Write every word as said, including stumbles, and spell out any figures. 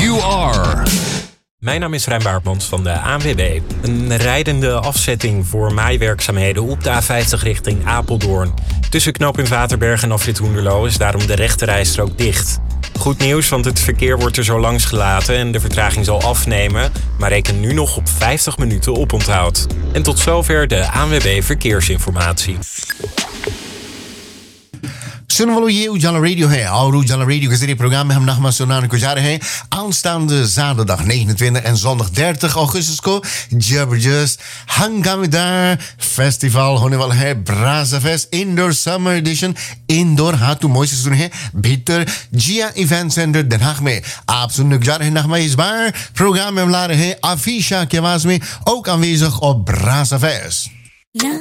You are. Mijn naam is Rijn Baartmans van de A N W B. Een rijdende afzetting voor maaiwerkzaamheden op de A vijftig richting Apeldoorn. Tussen knooppunt Waterberg en afrit Hoenderloo is daarom de rechterrijstrook dicht. Goed nieuws, want het verkeer wordt er zo langs gelaten en de vertraging zal afnemen, maar reken nu nog op vijftig minuten oponthoud. En tot zover de A N W B Verkeersinformatie. सुनने वालों ये उजाला रेडियो है और उजाला रेडियो के जरिए प्रोग्राम में हम नगमा सुनाने को जा रहे हैं aanstaande zaterdag negenentwintig en zondag dertig augustus को जबरदस्त हंगामेदार फेस्टिवल होने वाला है ब्राज़ा fest indoor summer addition indoor हाँ तो मोइसे सुने हैं भीतर जिया इवेंट सेंटर Den Haag में आप सुनने को जा रहे हैं नगमा इस बार प्रोग्राम में हम ला रहे हैं अफीशा की आवाज में ook aanwezig op ब्राज़ा फेस्ट.